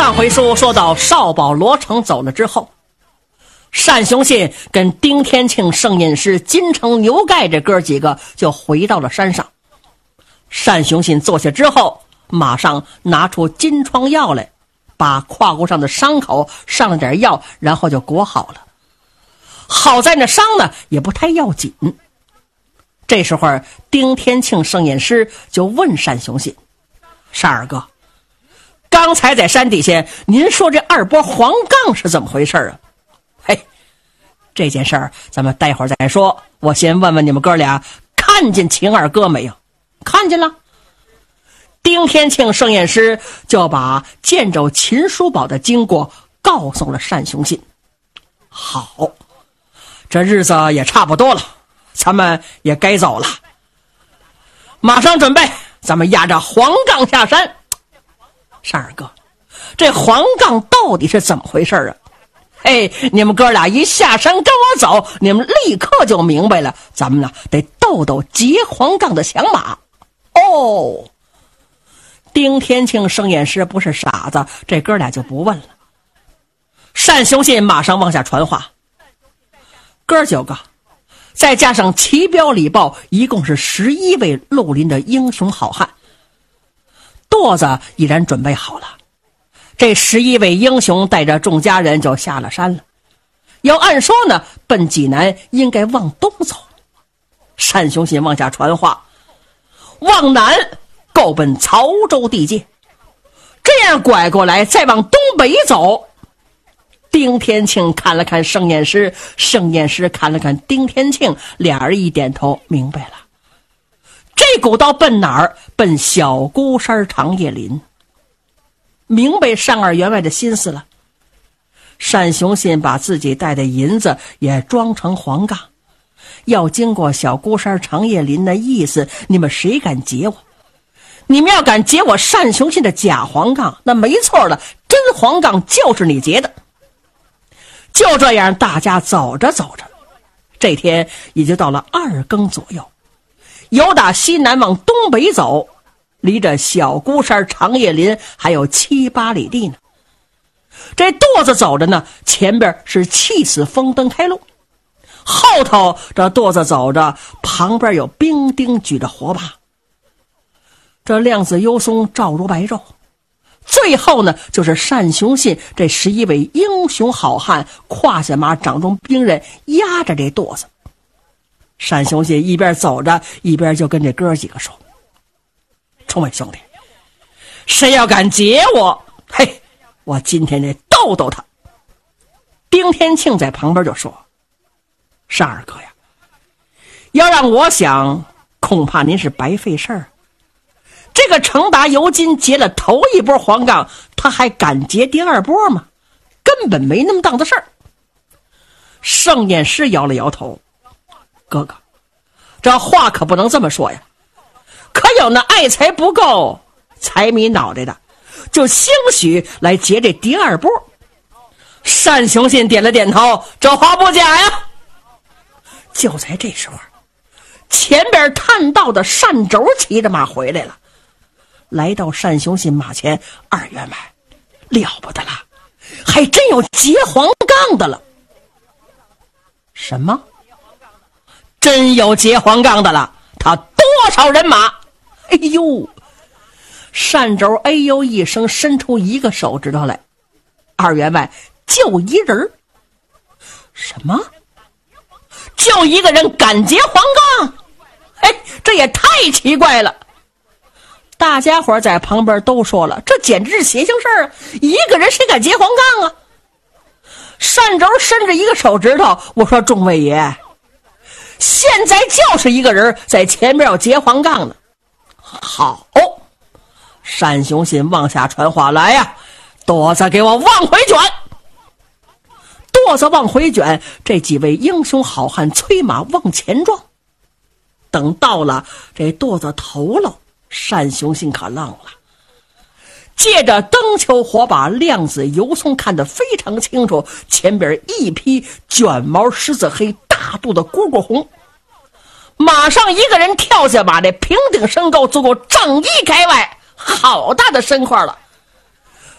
上回书说到少保罗成走了之后，单雄信跟丁天庆、盛隐师、金城、牛盖这哥几个就回到了山上。单雄信坐下之后，马上拿出金疮药来，把胯骨上的伤口上了点药，然后就裹好了。好在那伤呢也不太要紧。这时候丁天庆、盛隐师就问单雄信：单二哥，刚才在山底下您说这二波黄杠是怎么回事啊？嘿，这件事儿咱们待会儿再说，我先问问你们哥俩，看见秦二哥没有？看见了。丁天庆、盛隐师就把见着秦叔宝的经过告诉了单雄信。好，这日子也差不多了，咱们也该走了，马上准备，咱们押着黄杠下山。单二哥，这黄杠到底是怎么回事啊？嘿，你们哥俩一下山跟我走，你们立刻就明白了，咱们呢得斗斗劫黄杠的响马。哦，丁天庆、盛隐师不是傻子，这哥俩就不问了。单雄信马上往下传话，哥9个再加上齐彪、李豹，一共是11位绿林的英雄好汉。垛子已然准备好了，这11位英雄带着众家人就下了山了。要按说呢，奔济南应该往东走。单雄信往下传话，往南够奔曹州地界，这样拐过来再往东北走。丁天庆看了看盛隐师，盛隐师看了看丁天庆，俩人一点头，明白了。这股道奔哪儿？奔小孤山长叶林。明白单二员外的心思了。单雄信把自己带的银子也装成黄杠，要经过小孤山长叶林的意思，你们谁敢劫我？你们要敢劫我单雄信的假黄杠，那没错了，真黄杠就是你劫的。就这样，大家走着走着，这天也就到了2更左右，由打西南往东北走，离着小孤山长叶林还有7、8里地呢。这垛子走着呢，前边是气死风灯开路，后头这垛子走着，旁边有兵丁举着火把，这亮子幽松，照如白昼。最后呢，就是单雄信这11位英雄好汉胯下马，掌中兵刃，压着这垛子。单雄信一边走着，一边就跟这哥几个说：众位兄弟，谁要敢劫我，嘿，我今天得斗斗他。丁天庆在旁边就说：单二哥呀，要让我想，恐怕您是白费事儿。这个程达尤金劫了头一波黄杠，他还敢劫第2波吗？根本没那么当的事儿。盛隐师摇了摇头：哥哥，这话可不能这么说呀，可有那爱财不够财迷脑袋的，就兴许来劫这第2波。单雄信点了点头：这话不假呀。就在这时候，前边探道的单轴骑着马回来了，来到单雄信马前：二员外，了不得了，还真有劫黄杠的了。什么？真有劫黄杠的了？他多少人马？哎呦！单轴哎呦一声，伸出一个手指头来：二员外，就一人。什么？就一个人敢劫黄杠？哎，这也太奇怪了。大家伙在旁边都说了，这简直是邪性事儿啊！一个人谁敢劫黄杠啊？单轴伸着一个手指头，我说众位爷，现在就是一个人在前面要劫黄杠呢。好，单雄信往下传话来呀，垛子给我往回卷。垛子往回卷，这几位英雄好汉催马往前撞。等到了这垛子头喽，单雄信可愣了。借着灯球火把，亮子游松看得非常清楚，前边一匹卷毛狮子黑，大肚子蝈蝈红，马上一个人跳下马来，平顶身高足够丈1开外，好大的身块了。头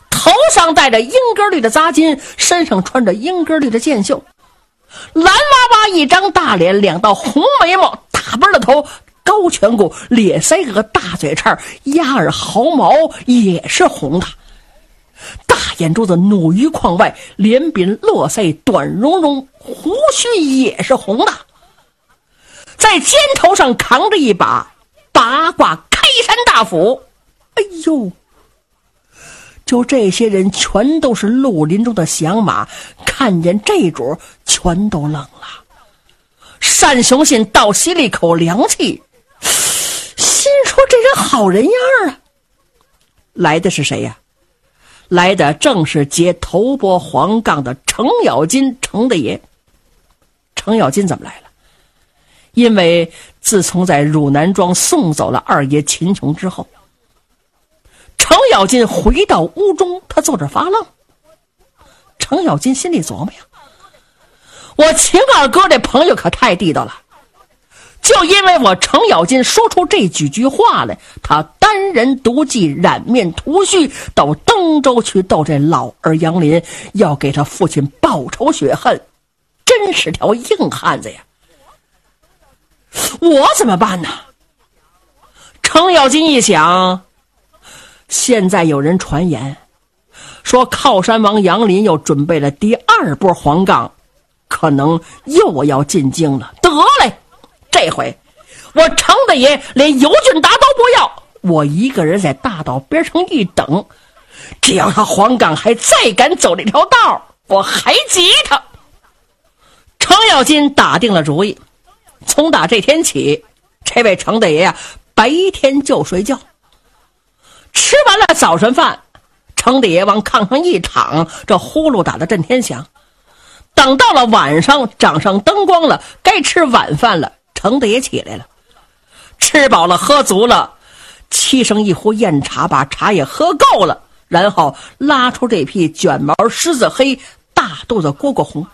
上戴着英格绿的扎巾，身上穿着英格绿的箭袖，蓝娃娃一张大脸，2道红眉毛，大背的头，高颧骨，咧腮个，大嘴叉，鸭耳毫毛也是红的，大眼珠子努于眶外，脸扁络腮，短茸茸，胡须也是红的，在肩头上扛着一把八卦开山大斧。哎呦，就这些人全都是绿林中的响马，看见这主全都愣了。单雄信倒吸了一口凉气，心说这人好人样啊。来的是谁呀？来的正是劫头拨黄杠的程咬金，程大爷。程咬金怎么来了？因为自从在汝南庄送走了二爷秦琼之后，程咬金回到屋中，他坐着发愣。程咬金心里琢磨呀，我秦二哥这朋友可太地道了，就因为我程咬金说出这几句话来，他单人独骑，染面涂须，到登州去斗这老二杨林，要给他父亲报仇雪恨，真是条硬汉子呀。我怎么办呢？程咬金一想，现在有人传言说靠山王杨林又准备了第2波黄杠，可能又要进京了。得嘞，这回我程大爷连游军铡刀不要，我一个人在大道边上一等，只要他黄杠还再敢走这条道，我还急他。程咬金打定了主意，从打这天起，这位程大爷呀，白天就睡觉。吃完了早晨饭，程大爷往炕上一躺，这呼噜打得震天响。等到了晚上，掌上灯光了，该吃晚饭了，程大爷起来了，吃饱了喝足了，沏上一壶酽茶，把茶也喝够了，然后拉出这匹卷毛狮子黑大肚子蝈蝈红，